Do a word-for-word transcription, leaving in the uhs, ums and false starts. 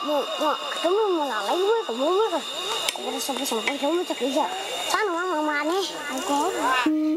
Mau, mau ketemu mau lalai gue ke rumah kan. Udah sampai sampai kamu cek aja. Sana mama nih. Oke.